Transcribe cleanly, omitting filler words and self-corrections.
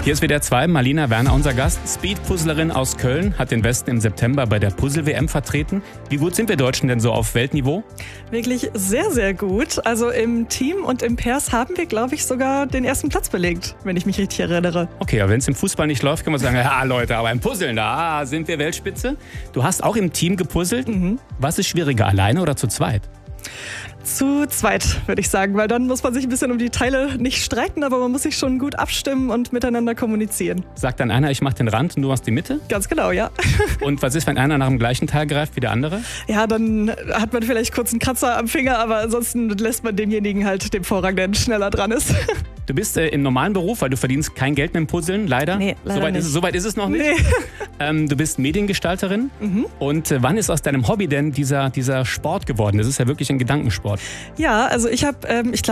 Hier ist WDR 2, Marlina Werner, unser Gast. Speed-Puzzlerin aus Köln, hat den Westen im September bei der Puzzle-WM vertreten. Wie gut sind wir Deutschen denn so auf Weltniveau? Wirklich sehr, sehr gut. Also im Team und im Pairs haben wir, glaube ich, sogar den ersten Platz belegt, wenn ich mich richtig erinnere. Okay, aber wenn es im Fußball nicht läuft, kann man sagen, ja Leute, aber im Puzzeln, da sind wir Weltspitze. Du hast auch im Team gepuzzelt. Was ist schwieriger, alleine oder zu zweit? Zu zweit, würde ich sagen, weil dann muss man sich ein bisschen um die Teile nicht streiten, aber man muss sich schon gut abstimmen und miteinander kommunizieren. Sagt dann einer, ich mache den Rand und du machst die Mitte? Ganz genau, ja. Und was ist, wenn einer nach dem gleichen Teil greift wie der andere? Ja, dann hat man vielleicht kurz einen Kratzer am Finger, aber ansonsten lässt man demjenigen halt den Vorrang, der schneller dran ist. Du bist im normalen Beruf, weil du verdienst kein Geld mit dem Puzzeln, leider. Nee, leider Soweit nicht. Soweit ist es noch nicht. Nee. Du bist Mediengestalterin. Und wann ist aus deinem Hobby denn dieser Sport geworden? Das ist ja wirklich ein Gedankensport. Ja, also ich habe, ich glaube,